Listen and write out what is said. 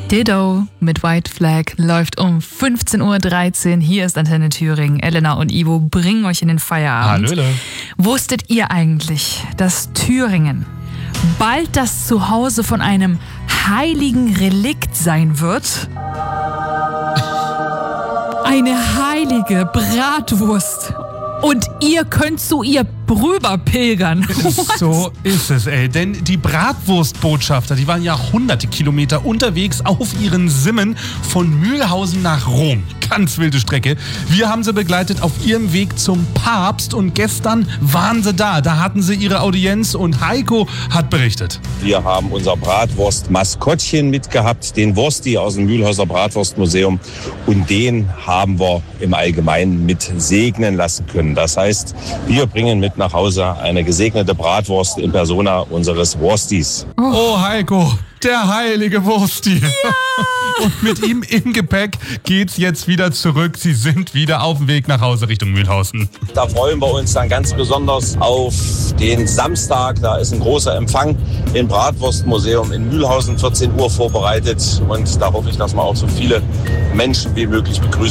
Ditto mit White Flag läuft um 15.13 Uhr. Hier ist Antenne Thüringen. Elena und Ivo bringen euch in den Feierabend. Hallöle. Wusstet ihr eigentlich, dass Thüringen bald das Zuhause von einem heiligen Relikt sein wird? Eine heilige Bratwurst. Und ihr könnt zu ihr rüber pilgern. So ist es, ey. Denn die Bratwurstbotschafter, die waren ja hunderte Kilometer unterwegs auf ihren Simmen von Mühlhausen nach Rom. Ganz wilde Strecke. Wir haben sie begleitet auf ihrem Weg zum Papst und gestern waren sie da. Da hatten sie ihre Audienz und Heiko hat berichtet. Wir haben unser Bratwurst-Maskottchen mitgehabt, den Wursti aus dem Mühlhäuser Bratwurstmuseum, und den haben wir im Allgemeinen mit segnen lassen können. Das heißt, wir bringen mit nach Hause eine gesegnete Bratwurst in Persona unseres Wurstis. Oh, Heiko, der heilige Wursti. Ja. Und mit ihm im Gepäck geht's jetzt wieder zurück. Sie sind wieder auf dem Weg nach Hause Richtung Mühlhausen. Da freuen wir uns dann ganz besonders auf den Samstag. Da ist ein großer Empfang im Bratwurstmuseum in Mühlhausen, 14 Uhr vorbereitet. Und da hoffe ich, dass wir auch so viele Menschen wie möglich begrüßen.